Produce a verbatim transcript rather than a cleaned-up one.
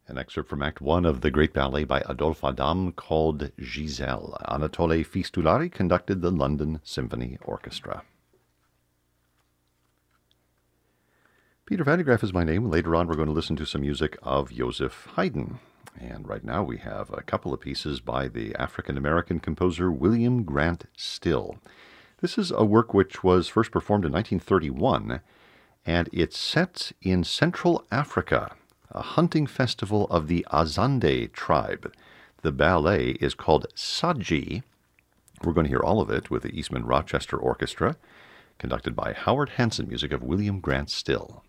An excerpt from Act One of the great ballet by Adolphe Adam called Giselle. Anatole Fistulari conducted the London Symphony Orchestra. Peter Van de Graaff is my name. Later on, we're going to listen to some music of Joseph Haydn. And right now, we have a couple of pieces by the African-American composer William Grant Still. This is a work which was first performed in nineteen thirty-one, and it's set in Central Africa, a hunting festival of the Azande tribe. The ballet is called Sadji. We're going to hear all of it with the Eastman Rochester Orchestra, conducted by Howard Hanson, music of William Grant Still.